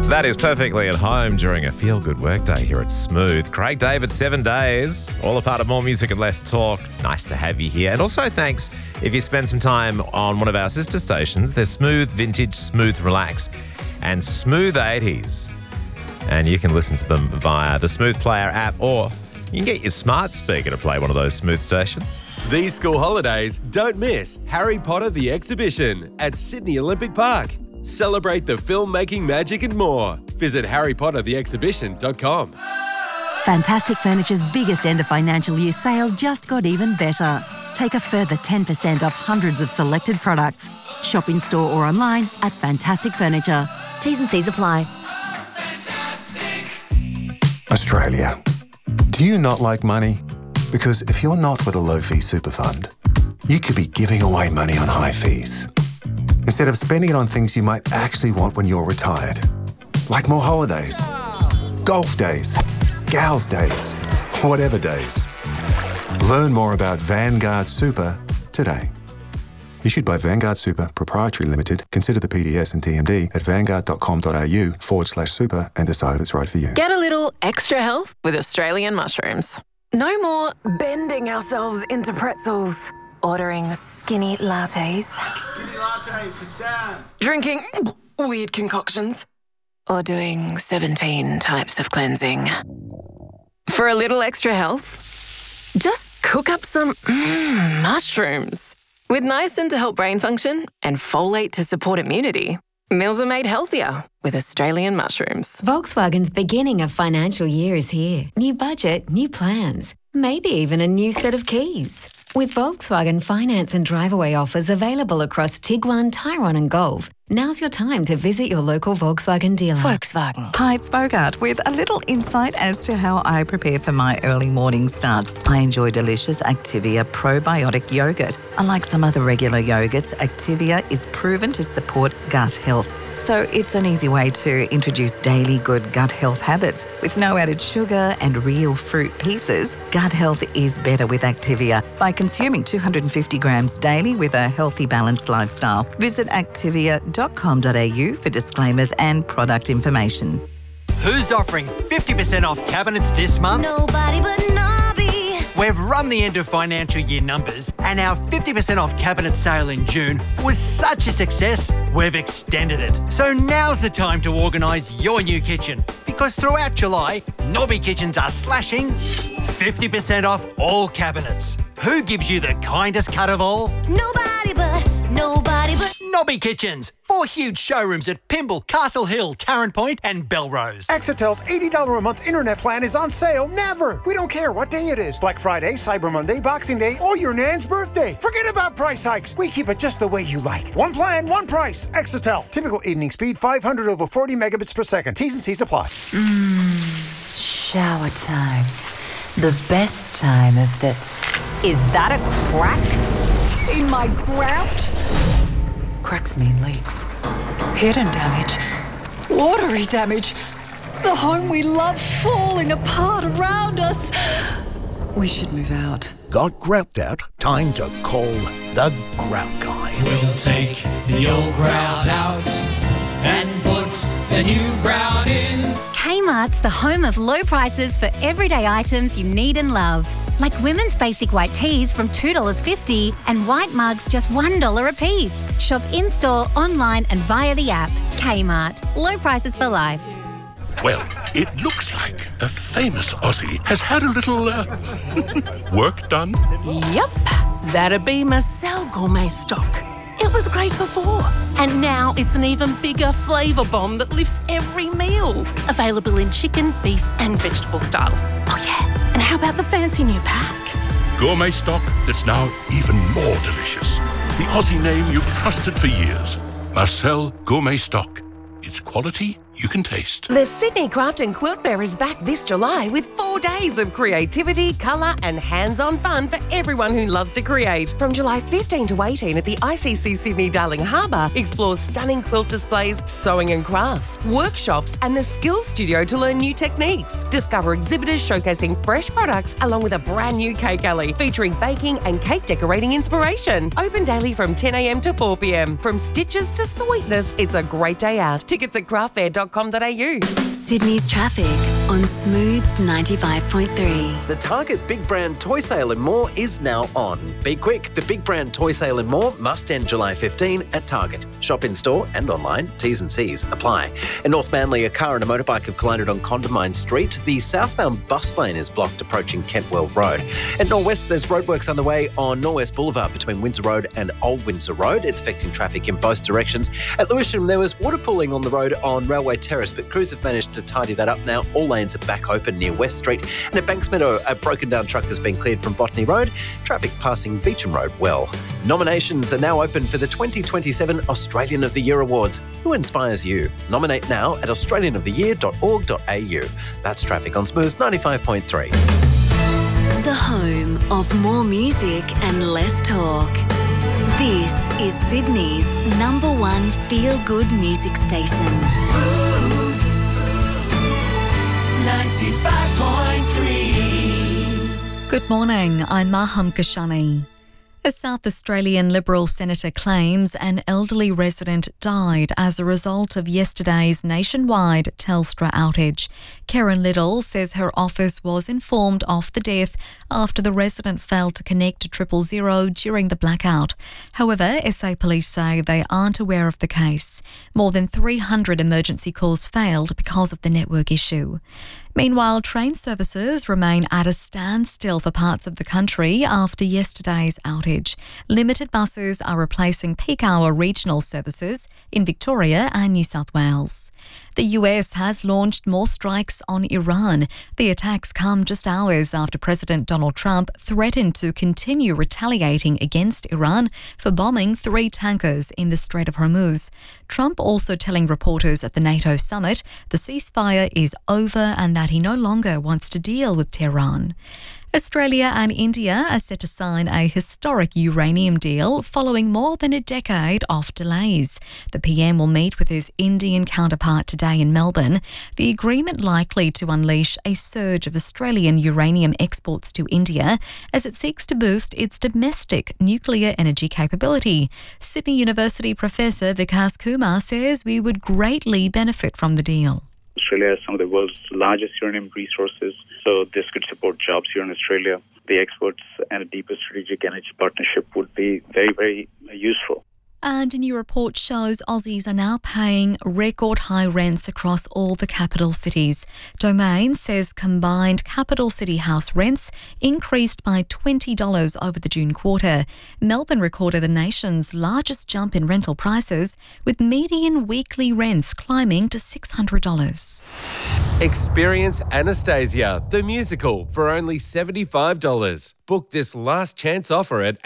That is perfectly at home during a feel-good workday here at Smooth. Craig David, 7 days, all a part of More Music and Less Talk. Nice to have you here. And also thanks if you spend some time on one of our sister stations. There's Smooth Vintage, Smooth Relax, and Smooth 80s. And you can listen to them via the Smooth Player app, or you can get your smart speaker to play one of those Smooth stations. These school holidays, don't miss Harry Potter the Exhibition at Sydney Olympic Park. Celebrate the filmmaking magic and more. Visit harrypottertheexhibition.com. Fantastic Furniture's biggest end of financial year sale just got even better. Take a further 10% off hundreds of selected products. Shop in store or online at Fantastic Furniture. T's and C's apply. Australia. Do you not like money? Because if you're not with a low-fee super fund, you could be giving away money on high fees, instead of spending it on things you might actually want when you're retired. Like more holidays, golf days, gals days, whatever days. Learn more about Vanguard Super today. Issued by Vanguard Super Proprietary Limited. Consider the PDS and TMD at vanguard.com.au/super and decide if it's right for you. Get a little extra health with Australian mushrooms. No more bending ourselves into pretzels. Ordering skinny lattes. Skinny latte for Sam. Drinking weird concoctions. Or doing 17 types of cleansing. For a little extra health, just cook up some mushrooms. With niacin to help brain function and folate to support immunity, meals are made healthier with Australian mushrooms. Volkswagen's beginning of financial year is here. New budget, new plans, maybe even a new set of keys. With Volkswagen finance and drive-away offers available across Tiguan, Tyrone and Golf, now's your time to visit your local Volkswagen dealer. Volkswagen. Hi, it's Bogart with a little insight as to how I prepare for my early morning starts. I enjoy delicious Activia probiotic yogurt. Unlike some other regular yogurts, Activia is proven to support gut health. So it's an easy way to introduce daily good gut health habits. With no added sugar and real fruit pieces, gut health is better with Activia by consuming 250 grams daily with a healthy, balanced lifestyle. Visit activia.com.au for disclaimers and product information. Who's offering 50% off cabinets this month? Nobody but Nobby. We've run the end of financial year numbers, and our 50% off cabinet sale in June was such a success, we've extended it. So now's the time to organise your new kitchen, because throughout July, Nobby Kitchens are slashing 50% off all cabinets. Who gives you the kindest cut of all? Nobody but Nobby Kitchens. 4 huge showrooms at Pymble, Castle Hill, Tarrant Point and Belrose. Exetel's $80 a month internet plan is on sale never. We don't care what day it is. Black Friday, Cyber Monday, Boxing Day, or your nan's birthday. Forget about price hikes. We keep it just the way you like. One plan, one price. Exetel. Typical evening speed, 500 over 40 megabits per second. T's and C's apply. Shower time. The best time of the... Is that a crack in my grout? Cracks mean leaks. Hidden damage. Watery damage. The home we love falling apart around us. We should move out. Got grout out? Time to call the Grout Guy. We'll take the old grout out and put the new grout in. Kmart's the home of low prices for everyday items you need and love. Like women's basic white tees from $2.50 and white mugs just $1 a piece. Shop in-store, online and via the app. Kmart. Low prices for life. Well, it looks like a famous Aussie has had a little work done. Yep, that'd be Marcel Gourmet Stock. It was great before, and now it's an even bigger flavour bomb that lifts every meal. Available in chicken, beef and vegetable styles. Oh yeah, and how about the fancy new pack? Gourmet stock that's now even more delicious. The Aussie name you've trusted for years. Marcel Gourmet Stock. It's quality you can taste. The Sydney Craft and Quilt Fair is back this July with 4 days of creativity, colour and hands-on fun for everyone who loves to create. From July 15 to 18 at the ICC Sydney Darling Harbour, explore stunning quilt displays, sewing and crafts, workshops and the Skills Studio to learn new techniques. Discover exhibitors showcasing fresh products along with a brand new cake alley featuring baking and cake decorating inspiration. Open daily from 10 a.m. to 4 p.m. From stitches to sweetness, it's a great day out. Tickets at craftfair.com.au. smooth.com.au. Sydney's traffic on Smooth 95.3. The Target Big Brand Toy Sale and More is now on. Be quick, the Big Brand Toy Sale and More must end July 15 at Target. Shop in store and online. T's and C's apply. In North Manly, a car and a motorbike have collided on Condamine Street. The southbound bus lane is blocked approaching Kentwell Road. At Norwest, there's roadworks underway on Norwest Boulevard between Windsor Road and Old Windsor Road. It's affecting traffic in both directions. At Lewisham, there was water pooling on the road on Railway Terrace, but crews have managed to tidy that up now. All lanes are back open near West Street. And at Banks Meadow, a broken down truck has been cleared from Botany Road. Traffic passing Beecham Road well. Nominations are now open for the 2027 Australian of the Year Awards. Who inspires you? Nominate now at australianoftheyear.org.au. That's traffic on Smooth 95.3. The home of more music and less talk. This is Sydney's #1 feel-good music station. Smooth 95.3. Good morning, I'm Maham Kashani. A South Australian Liberal senator claims an elderly resident died as a result of yesterday's nationwide Telstra outage. Karen Liddle says her office was informed of the death after the resident failed to connect to 000 during the blackout. However, SA Police say they aren't aware of the case. More than 300 emergency calls failed because of the network issue. Meanwhile, train services remain at a standstill for parts of the country after yesterday's outage. Limited buses are replacing peak-hour regional services in Victoria and New South Wales. The US has launched more strikes on Iran. The attacks come just hours after President Donald Trump threatened to continue retaliating against Iran for bombing 3 tankers in the Strait of Hormuz. Trump also telling reporters at the NATO summit the ceasefire is over and that he no longer wants to deal with Tehran. Australia and India are set to sign a historic uranium deal following more than a decade of delays. The PM will meet with his Indian counterpart today in Melbourne. The agreement likely to unleash a surge of Australian uranium exports to India as it seeks to boost its domestic nuclear energy capability. Sydney University Professor Vikas Kumar says we would greatly benefit from the deal. Australia has some of the world's largest uranium resources, so this could support jobs here in Australia. The exports and a deeper strategic energy partnership would be very, very useful. And a new report shows Aussies are now paying record high rents across all the capital cities. Domain says combined capital city house rents increased by $20 over the June quarter. Melbourne recorded the nation's largest jump in rental prices, with median weekly rents climbing to $600. Experience Anastasia, the musical, for only $75. Book this last chance offer at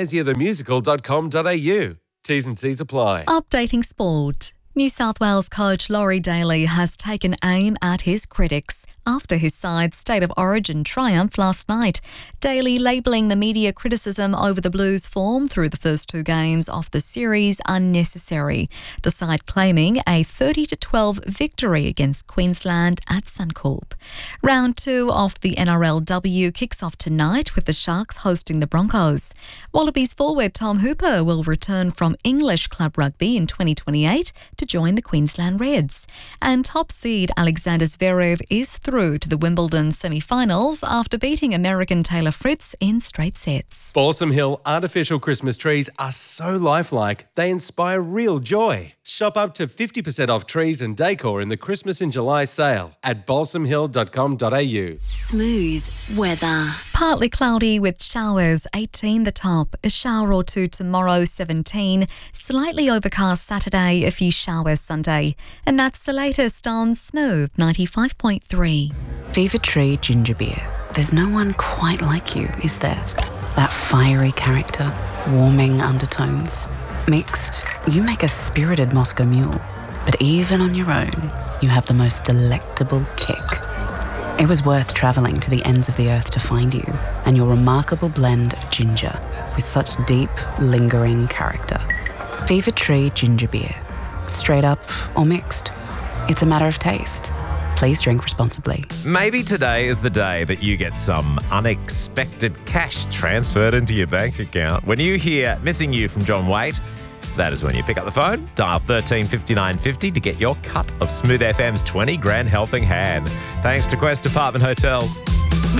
anastasiathemusical.com.au. T's and C's apply. Updating sport. New South Wales coach Laurie Daly has taken aim at his critics after his side's State of Origin triumph last night. Daly labelling the media criticism over the Blues' form through the first 2 games of the series unnecessary. The side claiming a 30-12 victory against Queensland at Suncorp. Round 2 of the NRLW kicks off tonight with the Sharks hosting the Broncos. Wallabies forward Tom Hooper will return from English club rugby in 2028 to join the Queensland Reds. And top seed Alexander Zverev is through to the Wimbledon semi-finals after beating American Taylor Fritz in straight sets. Balsam Hill artificial Christmas trees are so lifelike, they inspire real joy. Shop up to 50% off trees and decor in the Christmas in July sale at balsamhill.com.au. Smooth weather. Partly cloudy with showers, 18 the top. A shower or 2 tomorrow, 17. Slightly overcast Saturday, a few showers Sunday. And that's the latest on Smooth 95.3. Fever Tree Ginger Beer. There's no one quite like you, is there? That fiery character, warming undertones. Mixed, you make a spirited Moscow Mule. But even on your own, you have the most delectable kick. It was worth travelling to the ends of the earth to find you and your remarkable blend of ginger with such deep, lingering character. Fever Tree Ginger Beer. Straight up or mixed. It's a matter of taste. Please drink responsibly. Maybe today is the day that you get some unexpected cash transferred into your bank account. When you hear Missing You from John Waite, That is when you pick up the phone, dial 135950 to get your cut of Smooth FM's 20 grand helping hand. Thanks to Quest Apartment Hotels.